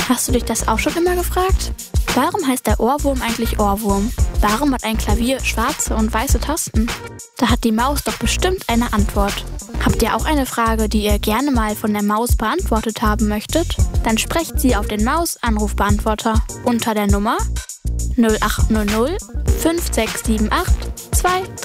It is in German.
Hast du dich das auch schon immer gefragt? Warum heißt der Ohrwurm eigentlich Ohrwurm? Warum hat ein Klavier schwarze und weiße Tasten? Da hat die Maus doch bestimmt eine Antwort. Habt ihr auch eine Frage, die ihr gerne mal von der Maus beantwortet haben möchtet? Dann sprecht sie auf den Maus-Anrufbeantworter unter der Nummer 0800 5678 2